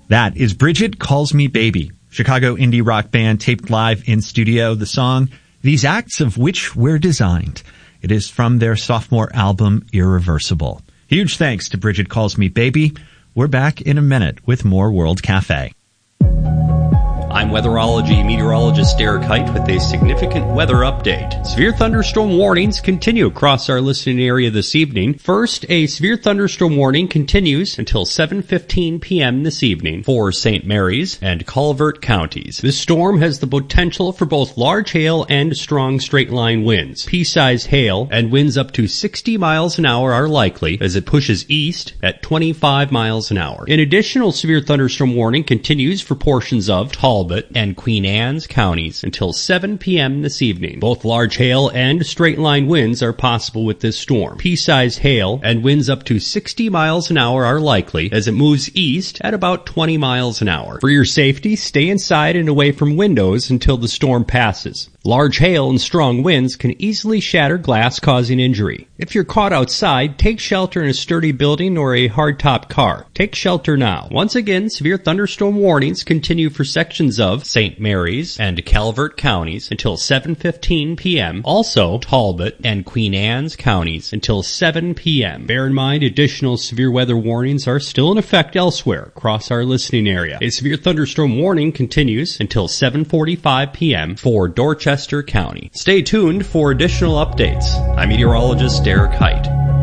That is Bridget Calls Me Baby, Chicago indie rock band taped live in studio. The song, These Acts of Which We're Designed. It is from their sophomore album, Irreversible. Huge thanks to Bridget Calls Me Baby. We're back in a minute with more World Cafe. I'm weatherology meteorologist Derek Height with a significant weather update. Severe thunderstorm warnings continue across our listening area this evening. First, a severe thunderstorm warning continues until 7:15 p.m. this evening for St. Mary's and Calvert counties. This storm has the potential for both large hail and strong straight-line winds. Pea-sized hail and winds up to 60 miles an hour are likely as it pushes east at 25 miles an hour. An additional severe thunderstorm warning continues for portions of Talbot and Queen Anne's counties until 7 p.m. this evening. Both large hail and straight-line winds are possible with this storm. Pea-sized hail and winds up to 60 miles an hour are likely as it moves east at about 20 miles an hour. For your safety, stay inside and away from windows until the storm passes. Large hail and strong winds can easily shatter glass, causing injury. If you're caught outside, take shelter in a sturdy building or a hardtop car. Take shelter now. Once again, severe thunderstorm warnings continue for sections of St. Mary's and Calvert counties until 7:15 p.m. Also, Talbot and Queen Anne's counties until 7 p.m. Bear in mind, additional severe weather warnings are still in effect elsewhere across our listening area. A severe thunderstorm warning continues until 7:45 p.m. for Dorchester County. Stay tuned for additional updates. I'm meteorologist Derek Height.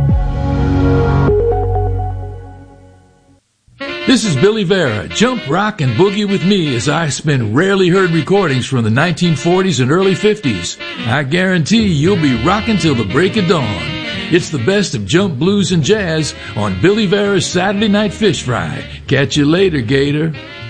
This is Billy Vera. Jump, rock, and boogie with me as I spin rarely heard recordings from the 1940s and early 50s. I guarantee you'll be rocking till the break of dawn. It's the best of jump, blues, and jazz on Billy Vera's Saturday Night Fish Fry. Catch you later, Gator.